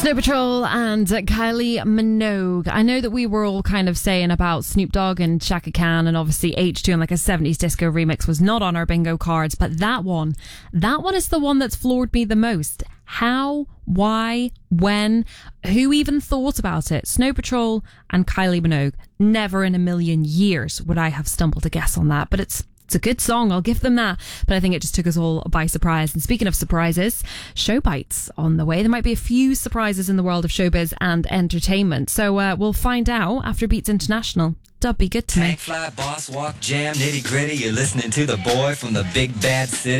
Snow Patrol and Kylie Minogue. I know that we were all kind of saying about Snoop Dogg and Chaka Khan, and obviously H2 and like a 70s disco remix was not on our bingo cards, but that one is the one that's floored me the most. How, why, when, who even thought about it? Snow Patrol and Kylie Minogue. Never in a million years would I have stumbled a guess on that, but it's a good song, I'll give them that. But I think it just took us all by surprise. And speaking of surprises, show bites on the way. There might be a few surprises in the world of showbiz and entertainment. So we'll find out after Beats International. Dub, be good to me. Tank fly, boss walk, jam, nitty gritty. You're listening to the boy from the big bad city.